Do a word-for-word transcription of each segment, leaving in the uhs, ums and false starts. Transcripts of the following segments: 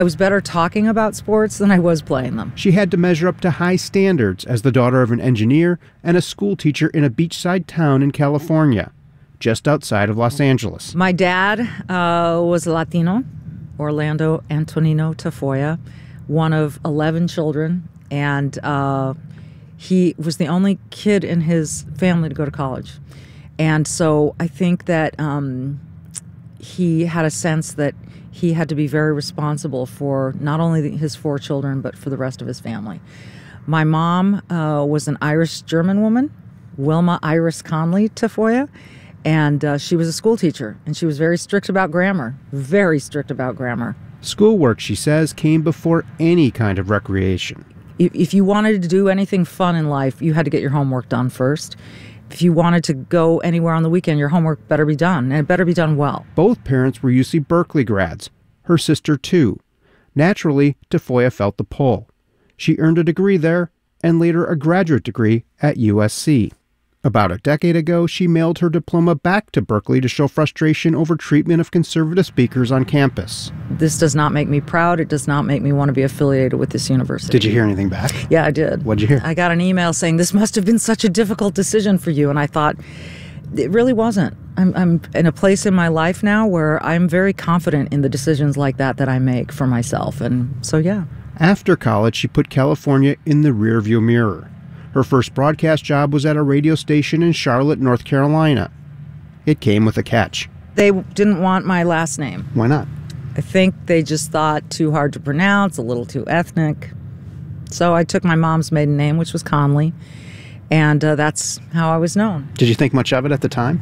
I was better talking about sports than I was playing them. She had to measure up to high standards as the daughter of an engineer and a school teacher in a beachside town in California, just outside of Los Angeles. My dad uh, was Latino, Orlando Antonino Tafoya, one of eleven children, and uh, he was the only kid in his family to go to college. And so I think that um, he had a sense that he had to be very responsible for not only his four children, but for the rest of his family. My mom uh, was an Irish-German woman, Wilma Iris Conley Tafoya, and uh, she was a school teacher, and she was very strict about grammar, very strict about grammar. Schoolwork, she says, came before any kind of recreation. If, if you wanted to do anything fun in life, you had to get your homework done first. If you wanted to go anywhere on the weekend, your homework better be done, and it better be done well. Both parents were U C Berkeley grads, her sister too. Naturally, Tafoya felt the pull. She earned a degree there, and later a graduate degree at U S C. About a decade ago, she mailed her diploma back to Berkeley to show frustration over treatment of conservative speakers on campus. This does not make me proud. It does not make me want to be affiliated with this university. Did you hear anything back? Yeah, I did. What'd you hear? I got an email saying, this must have been such a difficult decision for you. And I thought, it really wasn't. I'm, I'm in a place in my life now where I'm very confident in the decisions like that that I make for myself. And so, yeah. After college, she put California in the rearview mirror. Her first broadcast job was at a radio station in Charlotte, North Carolina. It came with a catch. They didn't want my last name. Why not? I think they just thought too hard to pronounce, a little too ethnic. So I took my mom's maiden name, which was Conley, and uh, that's how I was known. Did you think much of it at the time?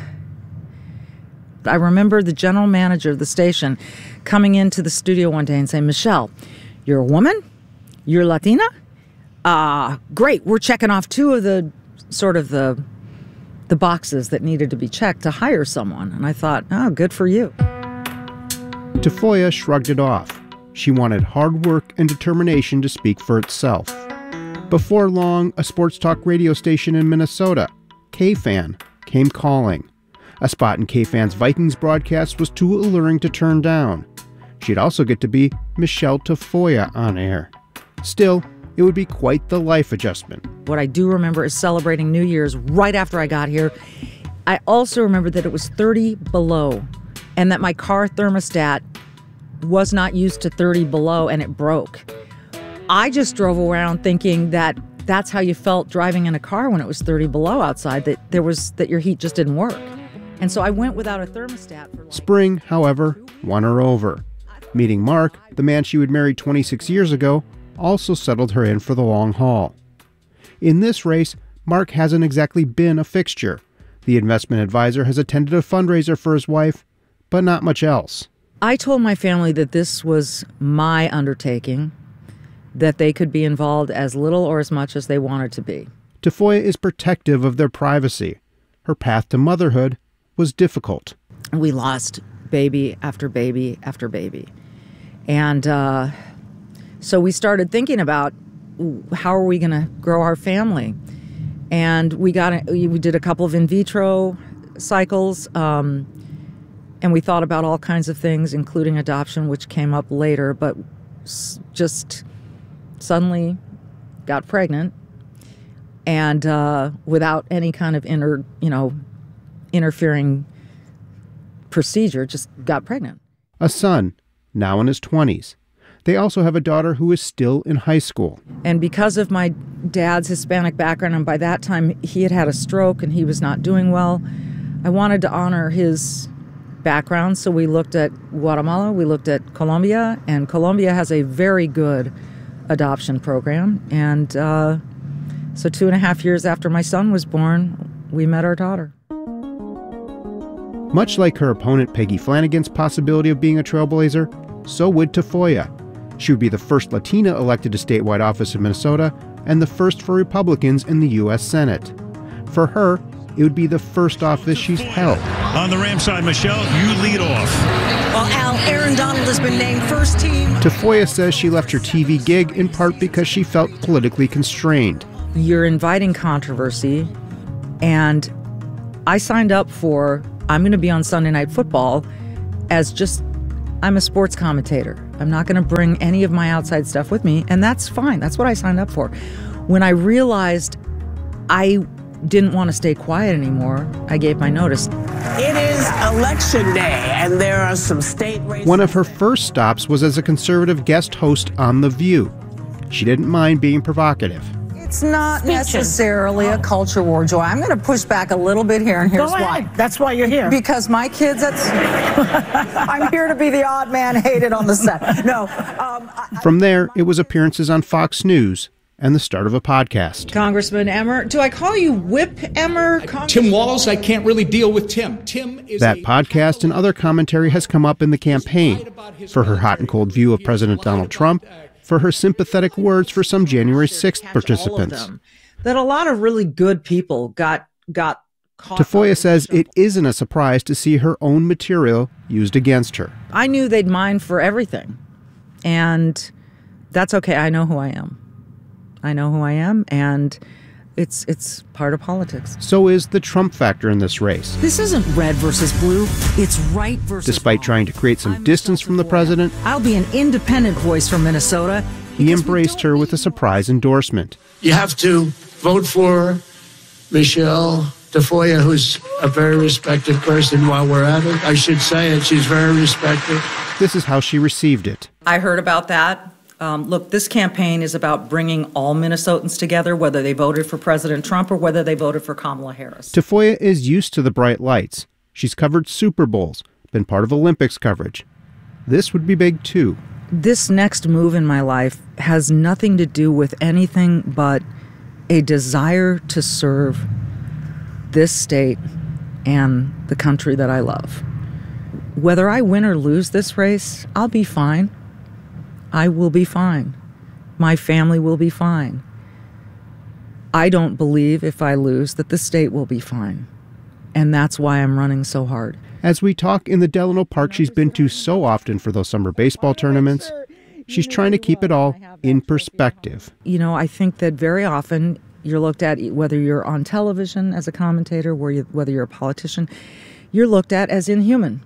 I remember the general manager of the station coming into the studio one day and saying, Michelle, you're a woman? You're Latina? Ah, uh, great. We're checking off two of the sort of the the boxes that needed to be checked to hire someone. And I thought, oh, good for you. Tafoya shrugged it off. She wanted hard work and determination to speak for itself. Before long, a sports talk radio station in Minnesota, K-Fan, came calling. A spot in K-Fan's Vikings broadcast was too alluring to turn down. She'd also get to be Michelle Tafoya on air. Still, it would be quite the life adjustment. What I do remember is celebrating New Year's right after I got here. I also remember that it was thirty below and that my car thermostat was not used to thirty below and it broke. I just drove around thinking that that's how you felt driving in a car when it was thirty below outside, that there was that your heat just didn't work. And so I went without a thermostat for like Spring, however, won her over. Meeting Mark, the man she would marry twenty-six years ago, also settled her in for the long haul. In this race, Mark hasn't exactly been a fixture. The investment advisor has attended a fundraiser for his wife, but not much else. I told my family that this was my undertaking, that they could be involved as little or as much as they wanted to be. Tafoya is protective of their privacy. Her path to motherhood was difficult. We lost baby after baby after baby. And uh, so we started thinking about how are we going to grow our family. And we got we did a couple of in vitro cycles, um, and we thought about all kinds of things, including adoption, which came up later, but just suddenly got pregnant, and uh, without any kind of inter, you know, interfering procedure, just got pregnant. A son, now in his twenties. They also have a daughter who is still in high school. And because of my dad's Hispanic background, and by that time he had had a stroke and he was not doing well, I wanted to honor his background. So we looked at Guatemala, we looked at Colombia, and Colombia has a very good adoption program. And uh, so two and a half years after my son was born, we met our daughter. Much like her opponent Peggy Flanagan's possibility of being a trailblazer, so would Tafoya. She would be the first Latina elected to statewide office in Minnesota and the first for Republicans in the U S Senate. For her, it would be the first office she's held. On the Ram side, Michelle, you lead off. Well, Al, Aaron Donald has been named first team. Tafoya says she left her T V gig in part because she felt politically constrained. You're inviting controversy, and I signed up for, I'm going to be on Sunday Night Football as just I'm a sports commentator. I'm not going to bring any of my outside stuff with me, and that's fine. That's what I signed up for. When I realized I didn't want to stay quiet anymore, I gave my notice. It is election day, and there are some state races. One of her first stops was as a conservative guest host on The View. She didn't mind being provocative. It's not Speeches. necessarily a culture war, Joy. I'm going to push back a little bit here, and here's Go ahead. why. That's why you're here. Because my kids, that's, I'm here to be the odd man hated on the set. No. Um, I, From there, it was appearances on Fox News and the start of a podcast. Congressman Emmer, do I call you Whip Emmer? Tim Walz, I can't really deal with Tim. Tim is That a- podcast and other commentary has come up in the campaign for her hot and cold view of President Donald Trump, for her sympathetic words for some January sixth participants. That a lot of really good people got got caught. Tafoya says it isn't a surprise to see her own material used against her. I knew they'd mine for everything, and that's okay. I know who I am. I know who I am, and it's it's part of politics. So is the Trump factor in this race. this isn't red versus blue. It's right versus Despite wrong. trying to create some I'm distance Michelle from the Tafoya. president, I'll be an independent voice from Minnesota. he because we embraced don't her with a surprise endorsement. You have to vote for Michelle Tafoya, who's a very respected person. While we're at it, I should say it. She's very respected. This is how she received it. I heard about that. Um, look, this campaign is about bringing all Minnesotans together, whether they voted for President Trump or whether they voted for Kamala Harris. Tafoya is used to the bright lights. She's covered Super Bowls, been part of Olympics coverage. This would be big too. This next move in my life has nothing to do with anything but a desire to serve this state and the country that I love. Whether I win or lose this race, I'll be fine. I will be fine. My family will be fine. I don't believe if I lose that the state will be fine. And that's why I'm running so hard. As we talk in the Delano Park she's been to so often for those summer baseball tournaments, she's trying to keep it all in perspective. You know, I think that very often you're looked at, whether you're on television as a commentator, whether you're a politician, you're looked at as inhuman.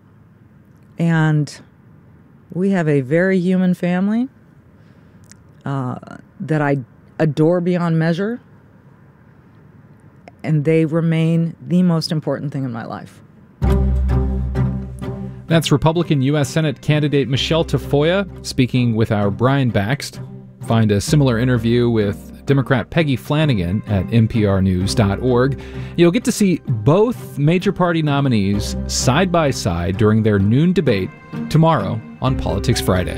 And we have a very human family uh, that I adore beyond measure, and they remain the most important thing in my life. That's Republican U S Senate candidate Michelle Tafoya speaking with our Brian Baxt. Find a similar interview with Democrat Peggy Flanagan at N P R news dot org. You'll get to see both major party nominees side by side during their noon debate tomorrow on Politics Friday.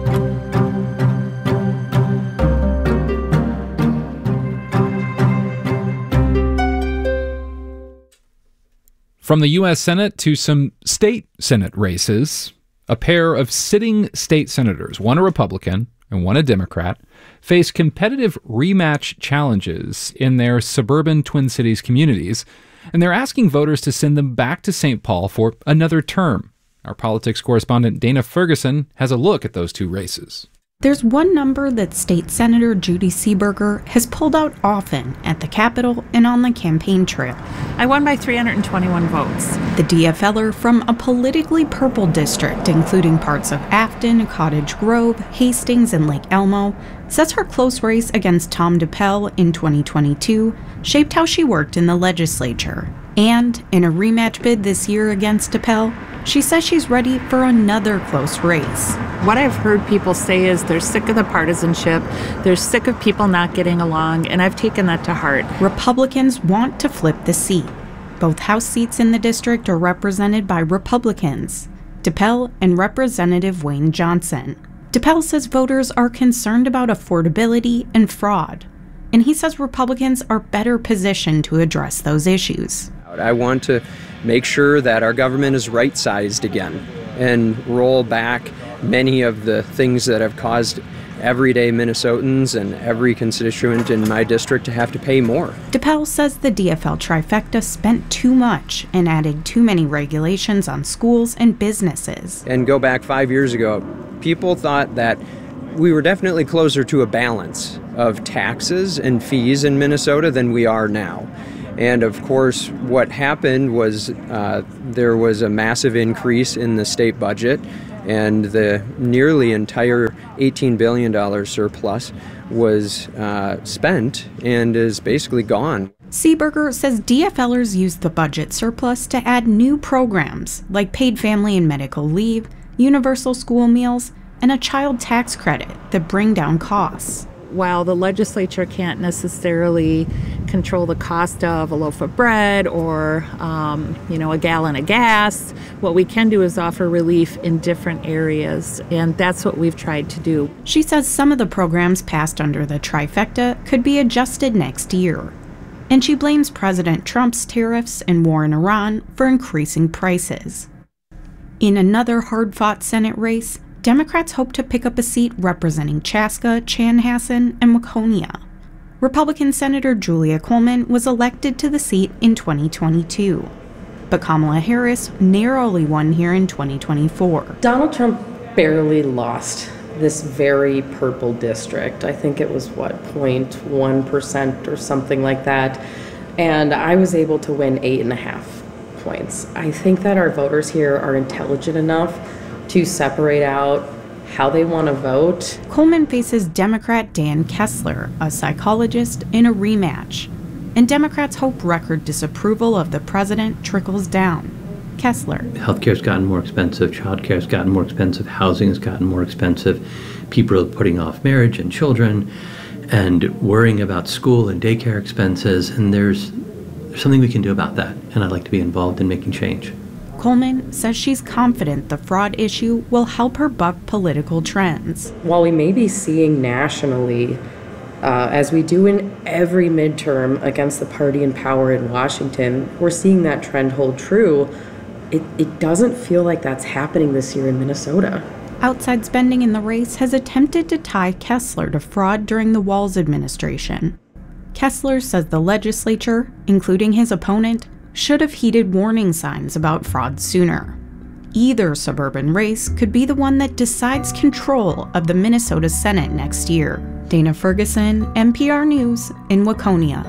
From the U S Senate to some state Senate races, a pair of sitting state senators, one a Republican and one a Democrat, face competitive rematch challenges in their suburban Twin Cities communities, and they're asking voters to send them back to Saint Paul for another term. Our politics correspondent Dana Ferguson has a look at those two races. There's one number that State Senator Judy Seeberger has pulled out often at the Capitol and on the campaign trail. I won by three hundred twenty-one votes. The D F L er from a politically purple district, including parts of Afton, Cottage Grove, Hastings, and Lake Elmo, says her close race against Tom DePel in twenty twenty-two shaped how she worked in the legislature. And in a rematch bid this year against DePel, she says she's ready for another close race. What I've heard people say is they're sick of the partisanship, they're sick of people not getting along, and I've taken that to heart. Republicans want to flip the seat. Both House seats in the district are represented by Republicans, DePel and Representative Wayne Johnson. DePel says voters are concerned about affordability and fraud, and he says Republicans are better positioned to address those issues. I want to make sure that our government is right-sized again and roll back many of the things that have caused everyday Minnesotans and every constituent in my district to have to pay more. DePel says the D F L trifecta spent too much and added too many regulations on schools and businesses. And go back five years ago, people thought that we were definitely closer to a balance of taxes and fees in Minnesota than we are now. And of course, what happened was uh, there was a massive increase in the state budget, and the nearly entire eighteen billion dollars surplus was uh, spent and is basically gone. Seeberger says DFLers used the budget surplus to add new programs like paid family and medical leave, universal school meals, and a child tax credit that bring down costs. While the legislature can't necessarily control the cost of a loaf of bread or, um, you know, a gallon of gas, what we can do is offer relief in different areas, and that's what we've tried to do. She says some of the programs passed under the trifecta could be adjusted next year. And she blames President Trump's tariffs and war in Iran for increasing prices. In another hard-fought Senate race, Democrats hope to pick up a seat representing Chaska, Chanhassen, and Waconia. Republican Senator Julia Coleman was elected to the seat in twenty twenty-two, but Kamala Harris narrowly won here in twenty twenty-four. Donald Trump barely lost this very purple district. I think it was, what, zero point one percent or something like that, and I was able to win eight and a half points. I think that our voters here are intelligent enough to separate out how they want to vote. Coleman faces Democrat Dan Kessler, a psychologist, in a rematch. And Democrats hope record disapproval of the president trickles down. Kessler. Healthcare's gotten more expensive, childcare's gotten more expensive, housing has gotten more expensive. People are putting off marriage and children and worrying about school and daycare expenses, and there's, there's something we can do about that, and I'd like to be involved in making change. Coleman says she's confident the fraud issue will help her buck political trends. While we may be seeing nationally, uh, as we do in every midterm against the party in power in Washington, we're seeing that trend hold true. It, it doesn't feel like that's happening this year in Minnesota. Outside spending in the race has attempted to tie Kessler to fraud during the Walz administration. Kessler says the legislature, including his opponent, should have heeded warning signs about fraud sooner. Either suburban race could be the one that decides control of the Minnesota Senate next year. Dana Ferguson, N P R News, in Waconia.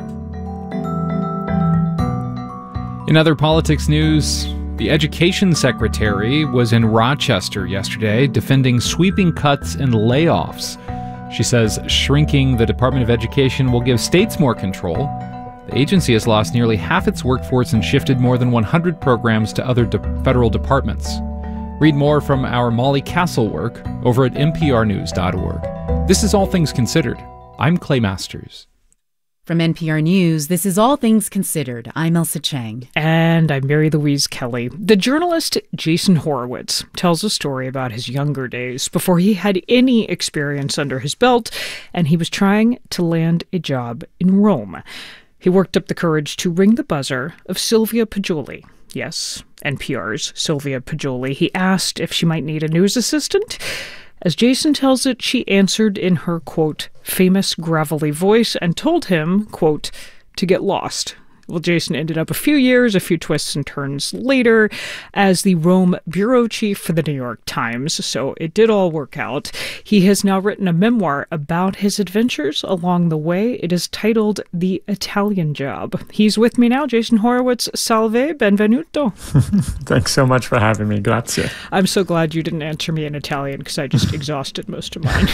In other politics news, the education secretary was in Rochester yesterday defending sweeping cuts and layoffs. She says shrinking the Department of Education will give states more control. The agency has lost nearly half its workforce and shifted more than one hundred programs to other de- federal departments. Read more from our Molly Castle work over at N P R news dot org. This is All Things Considered. I'm Clay Masters. From N P R News, this is All Things Considered. I'm Elsa Chang. And I'm Mary Louise Kelly. The journalist Jason Horowitz tells a story about his younger days before he had any experience under his belt, and he was trying to land a job in Rome. He worked up the courage to ring the buzzer of Sylvia Poggioli. Yes, N P R's Sylvia Poggioli. He asked if she might need a news assistant. As Jason tells it, she answered in her, quote, famous gravelly voice and told him, quote, to get lost. Well, Jason ended up a few years, a few twists and turns later as the Rome bureau chief for the New York Times, so it did all work out. He has now written a memoir about his adventures along the way. It is titled The Italian Job. He's with me now, Jason Horowitz. Salve, benvenuto. Thanks so much for having me. Grazie. I'm so glad you didn't answer me in Italian because I just exhausted most of mine.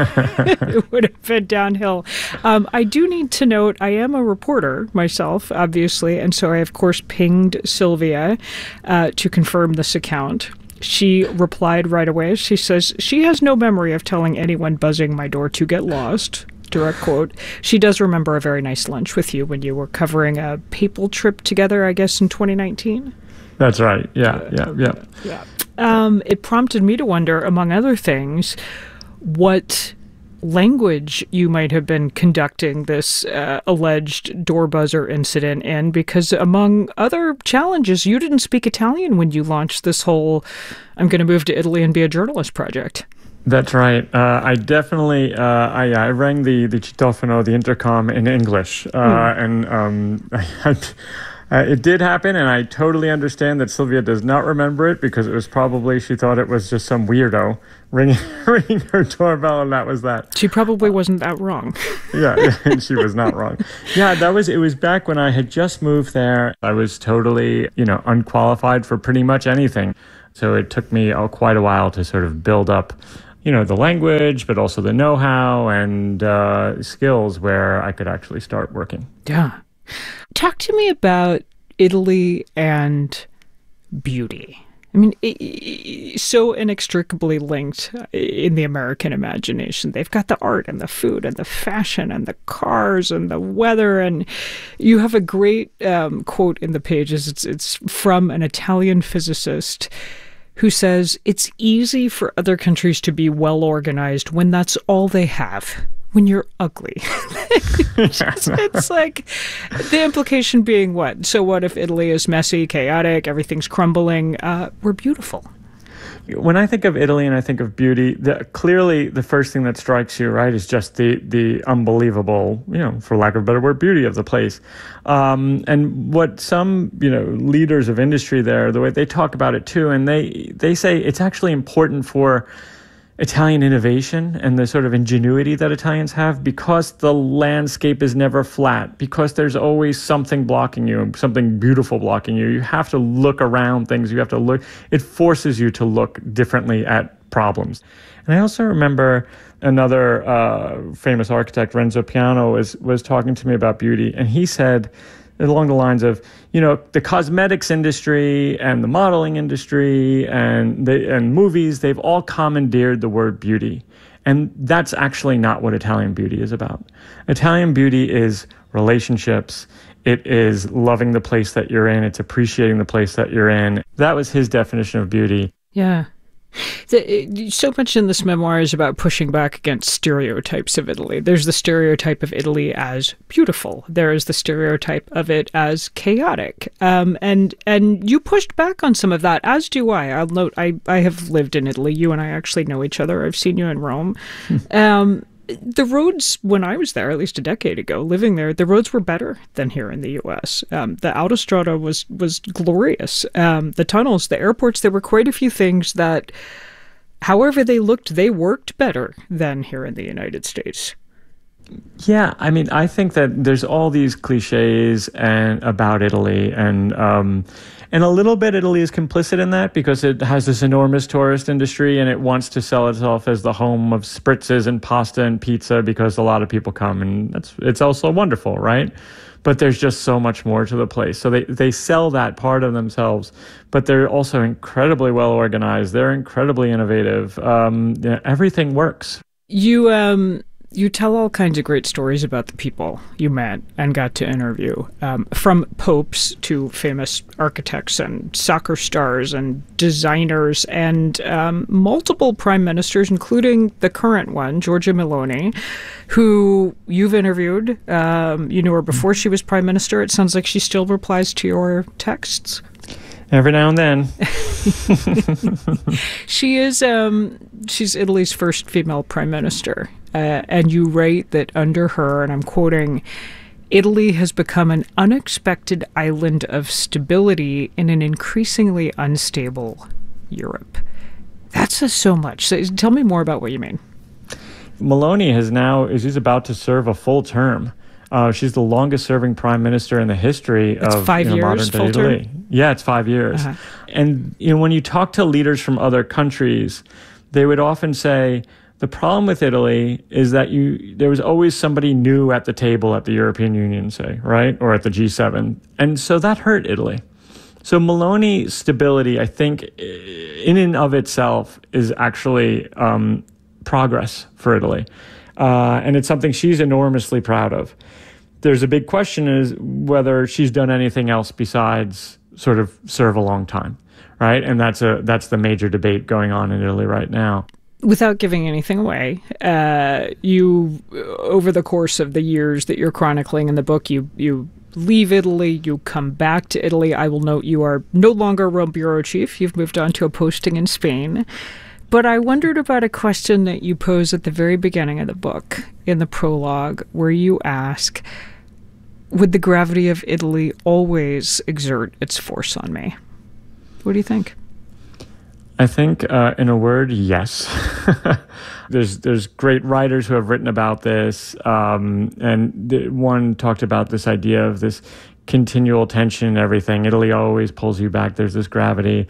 It would have been downhill. Um, I do need to note I am a reporter myself, obviously, and so I, of course, pinged Sylvia uh, to confirm this account. She replied right away. She says she has no memory of telling anyone buzzing my door to get lost. Direct quote. She does remember a very nice lunch with you when you were covering a papal trip together, I guess, in twenty nineteen. That's right. Yeah, yeah, yeah. Yeah. Um, it prompted me to wonder, among other things, what language you might have been conducting this uh, alleged door buzzer incident in, because among other challenges, you didn't speak Italian when you launched this whole I'm going to move to Italy and be a journalist project. That's right. Uh, I definitely, uh, I, I rang the, the citofono, the intercom, in English. Uh, mm. And um, I, Uh, it did happen, and I totally understand that Sylvia does not remember it because it was probably, she thought it was just some weirdo ringing, ringing her doorbell, and that was that. She probably wasn't that wrong. Yeah, she was not wrong. Yeah, that was, it was back when I had just moved there. I was totally, you know, unqualified for pretty much anything. So it took me uh, quite a while to sort of build up, you know, the language, but also the know-how and uh, skills where I could actually start working. Yeah. Talk to me about Italy and beauty. I mean, it, it, so inextricably linked in the American imagination. They've got the art and the food and the fashion and the cars and the weather. And you have a great um, quote in the pages. It's, it's from an Italian physicist who says, "It's easy for other countries to be well organized when that's all they have. When you're ugly." it's, it's like the implication being what? So what if Italy is messy, chaotic, everything's crumbling? Uh, we're beautiful. When I think of Italy and I think of beauty, the, clearly the first thing that strikes you, right, is just the the unbelievable, you know, for lack of a better word, beauty of the place. Um, and what some, you know, leaders of industry there, the way they talk about it too, and they they say it's actually important for Italian innovation and the sort of ingenuity that Italians have, because the landscape is never flat, because there's always something blocking you, something beautiful blocking you. You have to look around things. You have to look. It forces you to look differently at problems. And I also remember another uh, famous architect, Renzo Piano, was was talking to me about beauty, and he said, along the lines of, you know, the cosmetics industry and the modeling industry and the, and movies, they've all commandeered the word beauty. And that's actually not what Italian beauty is about. Italian beauty is relationships. It is loving the place that you're in. It's appreciating the place that you're in. That was his definition of beauty. Yeah. The, so much in this memoir is about pushing back against stereotypes of Italy. There's the stereotype of Italy as beautiful. There is the stereotype of it as chaotic. Um, and and you pushed back on some of that, as do I. I'll note, I, I have lived in Italy. You and I actually know each other. I've seen you in Rome. um, the roads, when I was there, at least a decade ago, living there, the roads were better than here in the U S. Um, the Autostrada was was glorious. Um, the tunnels, the airports, there were quite a few things that, however they looked, they worked better than here in the United States. Yeah, I mean, I think that there's all these cliches and about Italy, and um, and a little bit Italy is complicit in that because it has this enormous tourist industry and it wants to sell itself as the home of spritzes and pasta and pizza because a lot of people come, and that's it's also wonderful, right? But there's just so much more to the place. So they, they sell that part of themselves, but they're also incredibly well organized. They're incredibly innovative. Um, you know, everything works. You um you tell all kinds of great stories about the people you met and got to interview, um, from popes to famous architects and soccer stars and designers and um, multiple prime ministers, including the current one, Giorgia Meloni, who you've interviewed. Um, you knew her before she was prime minister. It sounds like she still replies to your texts. Every now and then. She is, um, she's Italy's first female prime minister. Uh, and you write that under her, and I'm quoting, "Italy has become an unexpected island of stability in an increasingly unstable Europe." That says so much. So tell me more about what you mean. Meloni has now, is about to serve a full term. Uh, she's the longest serving prime minister in the history it's of five you know, years, modern day Italy. Term? Yeah, it's five years. Uh-huh. And you know, when you talk to leaders from other countries, they would often say, the problem with Italy is that you there was always somebody new at the table at the European Union, say, right? Or at the G seven. And so that hurt Italy. So Meloni's stability, I think, in and of itself is actually um, progress for Italy. Uh, and it's something she's enormously proud of. There's a big question is whether she's done anything else besides sort of serve a long time, right? And that's a that's the major debate going on in Italy right now. Without giving anything away, uh, you, over the course of the years that you're chronicling in the book, you you leave Italy, you come back to Italy. I will note you are no longer Rome bureau chief. You've moved on to a posting in Spain. But I wondered about a question that you pose at the very beginning of the book, in the prologue, where you ask, would the gravity of Italy always exert its force on me? What do you think? I think, uh, in a word, yes. there's there's great writers who have written about this, um, and the, one talked about this idea of this continual tension and everything. Italy always pulls you back. There's this gravity.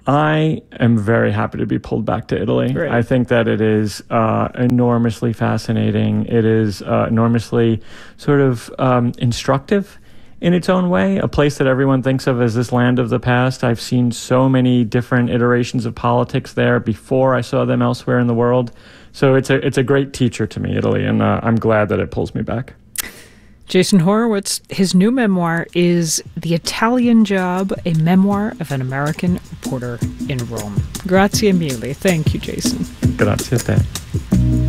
I am very happy to be pulled back to Italy. Right. I think that it is uh, enormously fascinating. It is uh, enormously sort of um, instructive in its own way, a place that everyone thinks of as this land of the past. I've seen so many different iterations of politics there before I saw them elsewhere in the world. So it's a it's a great teacher to me, Italy, and uh, I'm glad that it pulls me back. Jason Horowitz, his new memoir is The Italian Job, a memoir of an American reporter in Rome. Grazie mille. Thank you, Jason. Grazie a te.